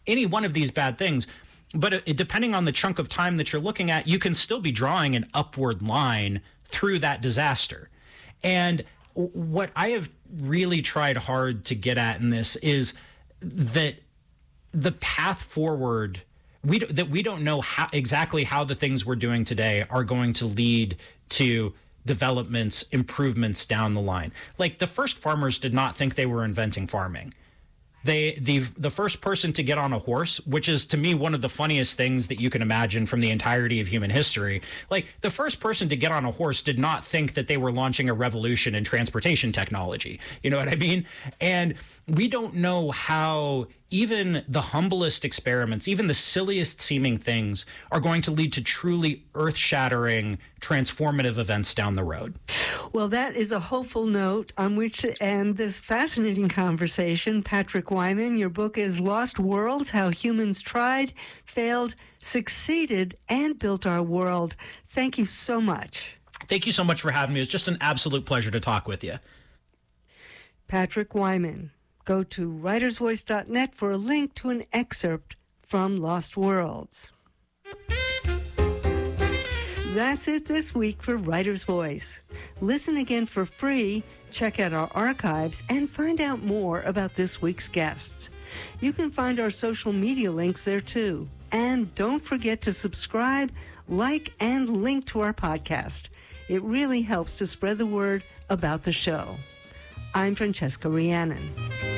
any one of these bad things. But depending on the chunk of time that you're looking at, you can still be drawing an upward line through that disaster. And what I have really tried hard to get at in this is that the path forward, we don't know exactly how the things we're doing today are going to lead to developments, improvements down the line. Like, the first farmers did not think they were inventing farming. The first person to get on a horse, which is to me one of the funniest things that you can imagine from the entirety of human history. Like, the first person to get on a horse did not think that they were launching a revolution in transportation technology. You know what I mean? And we don't know how even the humblest experiments, even the silliest seeming things, are going to lead to truly earth-shattering, transformative events down the road. Well, that is a hopeful note on which to end this fascinating conversation. Patrick Wyman, your book is Lost Worlds: How Humans Tried, Failed, Succeeded, and Built Our World. Thank you so much. Thank you so much for having me. It's just an absolute pleasure to talk with you. Patrick Wyman. Go to writersvoice.net for a link to an excerpt from Lost Worlds. That's it this week for Writer's Voice. Listen again for free, check out our archives, and find out more about this week's guests. You can find our social media links there too. And don't forget to subscribe, like, and link to our podcast. It really helps to spread the word about the show. I'm Francesca Rhiannon.